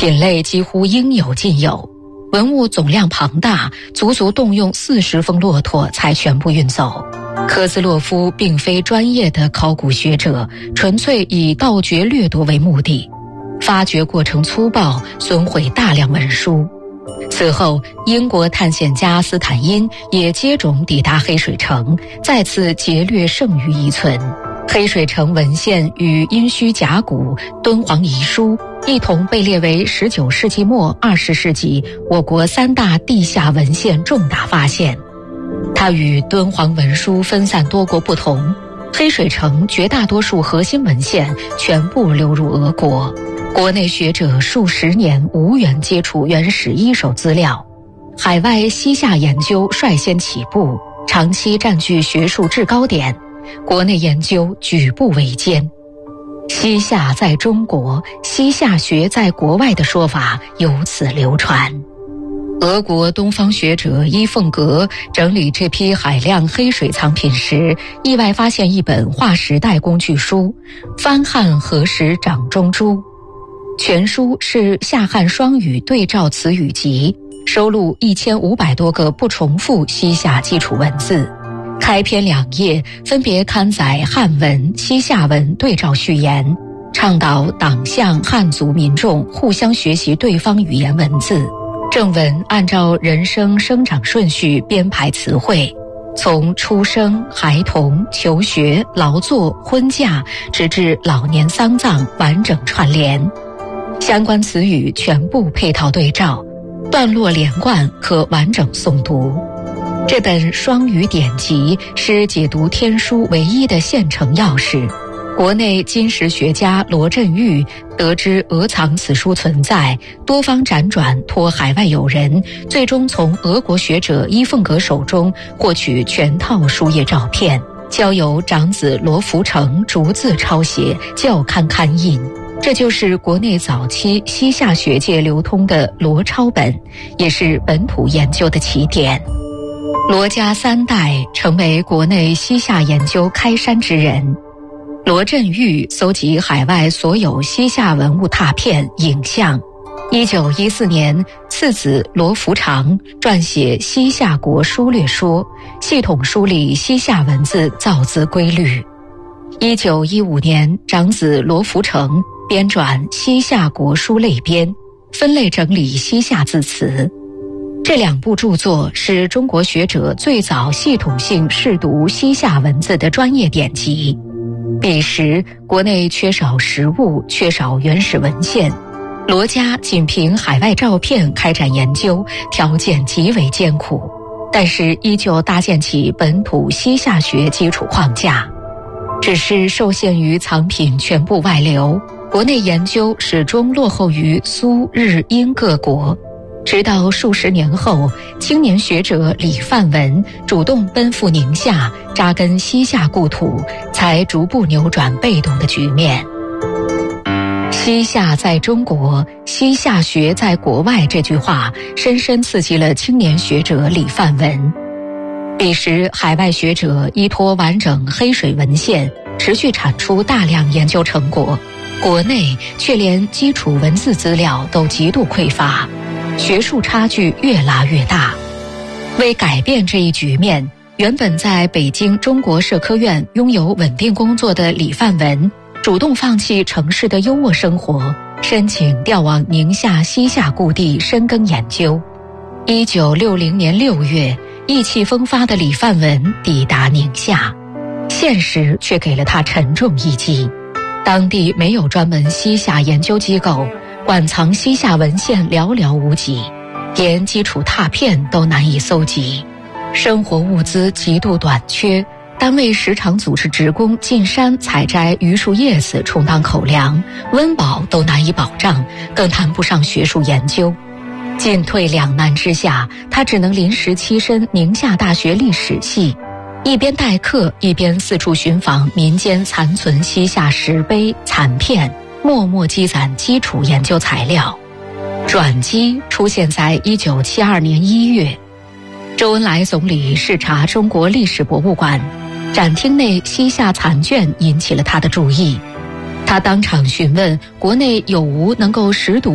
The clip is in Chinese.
品类几乎应有尽有，文物总量庞大，足足动用40峰骆驼才全部运走。科兹洛夫并非专业的考古学者，纯粹以盗掘掠夺为目的，发掘过程粗暴，损毁大量文书。此后，英国探险家斯坦因也接踵抵达黑水城，再次劫掠剩余遗存。黑水城文献与殷墟甲骨、敦煌遗书一同被列为19世纪末20世纪我国3大地下文献重大发现。它与敦煌文书分散多国不同，黑水城绝大多数核心文献全部流入俄国，国内学者数十年无缘接触原始一手资料，海外西夏研究率先起步，长期占据学术制高点，国内研究举步维艰。西夏在中国，西夏学在国外的说法由此流传。俄国东方学者伊凤格整理这批海量黑水藏品时，意外发现一本划时代工具书《番汉何时掌中珠》，全书是夏汉双语对照词语集，收录1500多个不重复西夏基础文字。开篇2页分别刊载汉文、西夏文对照序言，倡导党项汉族民众互相学习对方语言文字。正文按照人生生长顺序编排词汇，从出生、孩童、求学、劳作、婚嫁，直至老年丧葬完整串联，相关词语全部配套对照，段落连贯，可完整诵读。这本双语典籍是解读天书唯一的现成钥匙。国内金石学家罗振玉得知俄藏此书存在，多方辗转托海外友人，最终从俄国学者伊凤格手中获取全套书页照片，交由长子罗福成逐字抄写，校刊刊印。这就是国内早期西夏学界流通的罗抄本，也是本土研究的起点。罗家3代成为国内西夏研究开山之人。罗振玉搜集海外所有西夏文物拓片、影像。1914年，次子罗福长撰写《西夏国书略说》，系统梳理西夏文字造字规律。1915年，长子罗福成编纂《西夏国书类编》，分类整理西夏字词。这2部著作是中国学者最早系统性试读西夏文字的专业典籍。彼时国内缺少实物，缺少原始文献，罗家仅凭海外照片开展研究，条件极为艰苦，但是依旧搭建起本土西夏学基础框架。只是受限于藏品全部外流，国内研究始终落后于苏日英各国。直到数十年后，青年学者李范文主动奔赴宁夏，扎根西夏故土，才逐步扭转被动的局面。西夏在中国，西夏学在国外这句话深深刺激了青年学者李范文。彼时海外学者依托完整黑水文献，持续产出大量研究成果，国内却连基础文字资料都极度匮乏，学术差距越拉越大。为改变这一局面，原本在北京中国社科院拥有稳定工作的李范文，主动放弃城市的优渥生活，申请调往宁夏西夏故地深耕研究。1960年6月，意气风发的李范文抵达宁夏，现实却给了他沉重一击。当地没有专门西夏研究机构，馆藏西夏文献寥寥无几，连基础拓片都难以搜集，生活物资极度短缺，单位时常组织职工进山采摘榆树叶子充当口粮，温饱都难以保障，更谈不上学术研究。进退两难之下，他只能临时栖身宁夏大学历史系，一边代课，一边四处寻访民间残存西夏石碑、残片，默默积攒基础研究材料。转机出现在1972年1月，周恩来总理视察中国历史博物馆，展厅内西夏残卷引起了他的注意。他当场询问国内有无能够识读